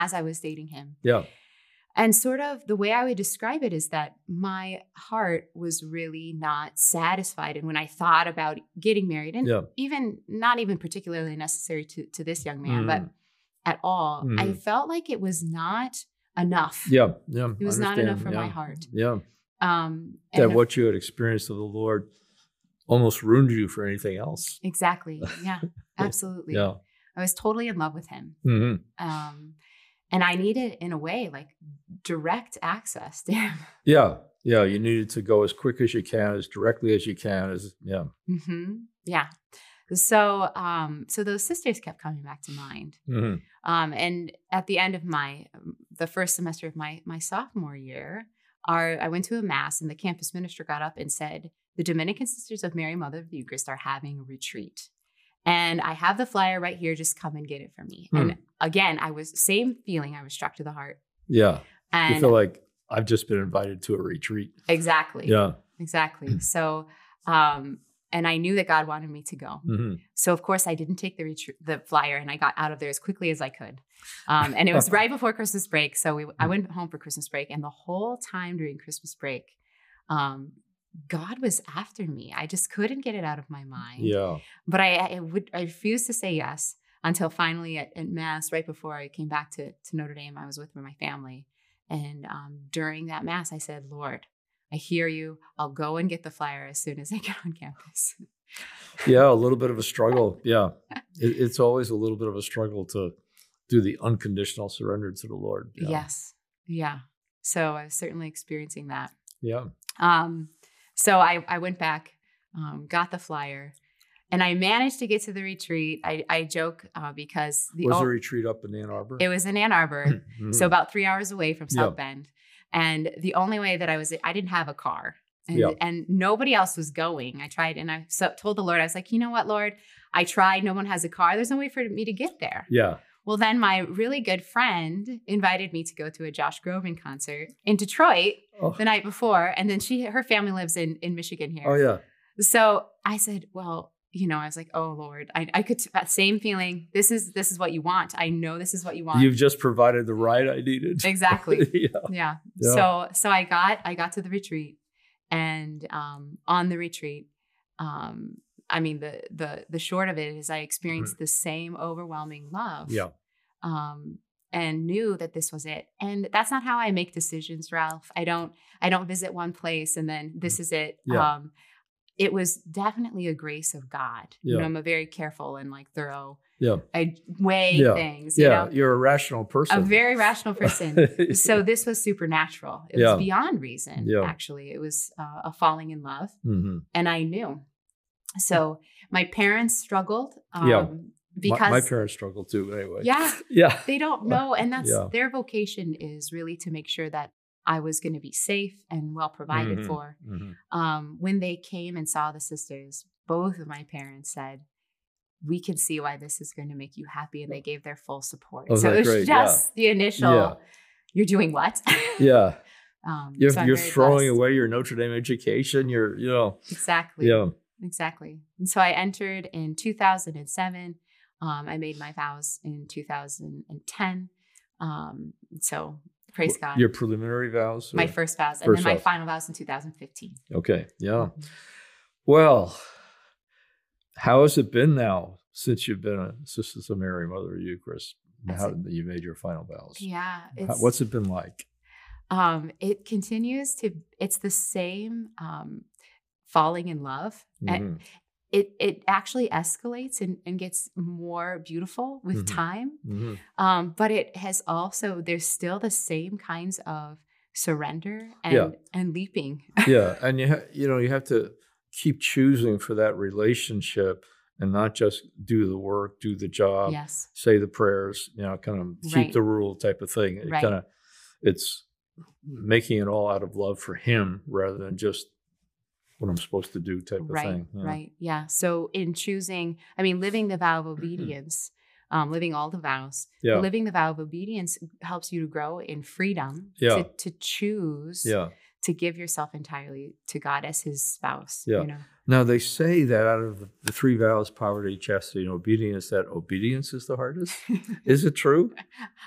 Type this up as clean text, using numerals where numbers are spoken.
as I was dating him. Yeah. And sort of the way I would describe it is that my heart was really not satisfied. And when I thought about getting married, and even not even particularly necessary to this young man, but at all, I felt like it was not enough. Yeah. Yeah. It was not enough for my heart. Yeah. And what you had experienced of the Lord almost ruined you for anything else. Exactly. Yeah, absolutely. Yeah. I was totally in love with him. Mm-hmm. And I needed, in a way, like direct access to him. Yeah. Yeah. You needed to go as quick as you can, as directly as you can. Mm-hmm. Yeah. So, so those sisters kept coming back to mind. Mm-hmm. And at the end of the first semester of my sophomore year, I went to a mass, and the campus minister got up and said, the Dominican Sisters of Mary, Mother of the Eucharist, are having a retreat. And I have the flyer right here. Just come and get it from me. And again, same feeling. I was struck to the heart. Yeah. And you feel like I've just been invited to a retreat. Exactly. Yeah. Exactly. So, and I knew that God wanted me to go. Mm-hmm. So of course I didn't take the flyer, and I got out of there as quickly as I could. And it was right before Christmas break. So I went home for Christmas break, and the whole time during Christmas break, God was after me. I just couldn't get it out of my mind. Yeah. But I refused to say yes until finally at Mass, right before I came back to Notre Dame, I was with my family. And during that Mass, I said, Lord, I hear you. I'll go and get the flyer as soon as I get on campus. Yeah, a little bit of a struggle. Yeah. It's always a little bit of a struggle to do the unconditional surrender to the Lord. Yeah. Yes. Yeah. So I was certainly experiencing that. Yeah. So I went back, got the flyer, and I managed to get to the retreat. I joke because was the retreat up in Ann Arbor? It was in Ann Arbor, so about 3 hours away from South Bend. And the only way that I didn't have a car, and nobody else was going. I tried, and I told the Lord, I was like, you know what, Lord, I tried. No one has a car. There's no way for me to get there. Yeah. Well, then my really good friend invited me to go to a Josh Groban concert in Detroit the night before. And then her family lives in Michigan here. Oh, yeah. So I said, well, I was like, oh, Lord, I could, that same feeling. This is what you want. I know this is what you want. You've just provided the ride I needed. Exactly. Yeah. So I got to the retreat, and on the retreat, I mean, the short of it is I experienced the same overwhelming love. Yeah. And knew that this was it. And that's not how I make decisions, Ralph. I don't visit one place and then this is it. Yeah. It was definitely a grace of God. Yeah. I'm a very careful and thorough. Yeah. I weigh things. You're a rational person. A very rational person. So this was supernatural. It was beyond reason. Yeah. Actually, it was a falling in love, and I knew. So my parents struggled. Because my parents struggled too. Anyway. Yeah. Yeah. They don't know, and that's their vocation is really to make sure that I was going to be safe and well provided for. When they came and saw the sisters, both of my parents said, we can see why this is going to make you happy. And they gave their full support. So it was just the initial, you're doing what? Yeah. You're throwing blessed. away your Notre Dame education. Exactly. Yeah. Exactly. And so I entered in 2007. I made my vows in 2010. So praise God. Your preliminary vows? My first vows. And then my final vows in 2015. Okay. Yeah. Well, how has it been now since you've been a Sisters of Mary, Mother of the Eucharist? How you made your final vows? Yeah. What's it been like? It continues to, it's the same falling in love. And it actually escalates and gets more beautiful with time. But it has also, there's still the same kinds of surrender and leaping. Yeah. And you have to keep choosing for that relationship and not just do the work, do the job, say the prayers, kind of keep the rule type of thing. It's making it all out of love for him rather than just what I'm supposed to do type of thing. Yeah. Right. Yeah. So in choosing, living the vow of obedience, living all the vows, living the vow of obedience helps you to grow in freedom to choose to give yourself entirely to God as his spouse. Yeah. Now they say that out of the three vows, poverty, chastity, and obedience, that obedience is the hardest. Is it true?